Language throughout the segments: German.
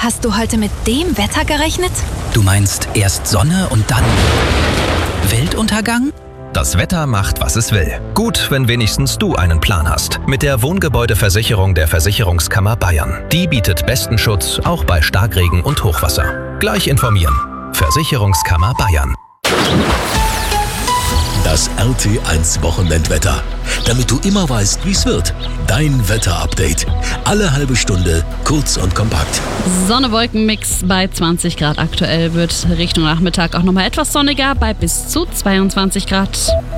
Hast du heute mit dem Wetter gerechnet? Du meinst erst Sonne und dann Weltuntergang? Das Wetter macht, was es will. Gut, wenn wenigstens du einen Plan hast. Mit der Wohngebäudeversicherung der Versicherungskammer Bayern. Die bietet besten Schutz, auch bei Starkregen und Hochwasser. Gleich informieren. Versicherungskammer Bayern. Das RT1 Wochenendwetter. Damit du immer weißt, wie es wird. Dein Wetterupdate. Alle halbe Stunde, kurz und kompakt. Sonne-Wolken-Mix bei 20 Grad aktuell, wird Richtung Nachmittag auch nochmal etwas sonniger bei bis zu 22 Grad.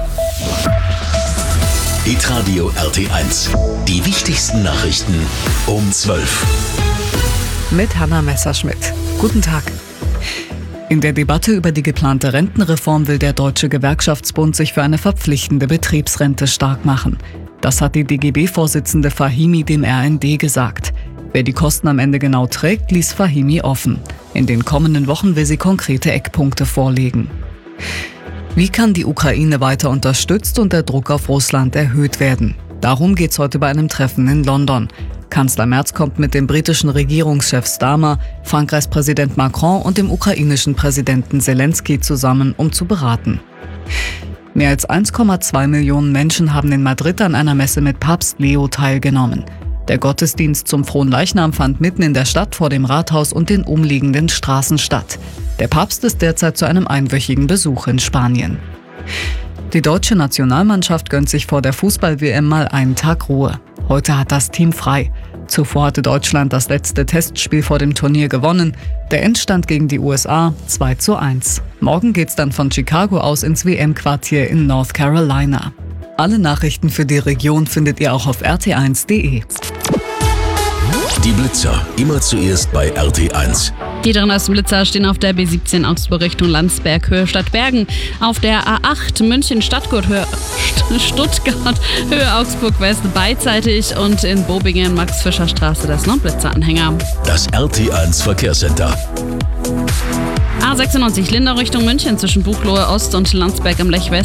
Hitradio RT1. Die wichtigsten Nachrichten um 12. Mit Hanna Messerschmidt. Guten Tag. In der Debatte über die geplante Rentenreform will der Deutsche Gewerkschaftsbund sich für eine verpflichtende Betriebsrente stark machen. Das hat die DGB-Vorsitzende Fahimi dem RND gesagt. Wer die Kosten am Ende genau trägt, ließ Fahimi offen. In den kommenden Wochen will sie konkrete Eckpunkte vorlegen. Wie kann die Ukraine weiter unterstützt und der Druck auf Russland erhöht werden? Darum geht's heute bei einem Treffen in London. Kanzler Merz kommt mit dem britischen Regierungschef Starmer, Frankreichs Präsident Macron und dem ukrainischen Präsidenten Zelensky zusammen, um zu beraten. Mehr als 1,2 Millionen Menschen haben in Madrid an einer Messe mit Papst Leo teilgenommen. Der Gottesdienst zum Fronleichnam fand mitten in der Stadt vor dem Rathaus und den umliegenden Straßen statt. Der Papst ist derzeit zu einem einwöchigen Besuch in Spanien. Die deutsche Nationalmannschaft gönnt sich vor der Fußball-WM mal einen Tag Ruhe. Heute hat das Team frei. Zuvor hatte Deutschland das letzte Testspiel vor dem Turnier gewonnen. Der Endstand gegen die USA 2:1. Morgen geht's dann von Chicago aus ins WM-Quartier in North Carolina. Alle Nachrichten für die Region findet ihr auch auf rt1.de. Die Blitzer, immer zuerst bei RT1. Die drei neuesten Blitzer stehen auf der B17 Augsburg Richtung Landsberg, Höhe Stadtbergen. Auf der A8 München-Stadtgut, Höhe Stuttgart, Höhe Augsburg West beidseitig und in Bobingen Max-Fischer-Straße, das ist noch ein Blitzeranhänger. Das RT1 Verkehrscenter. A96 Lindau Richtung München zwischen Buchloe Ost und Landsberg am Lech West.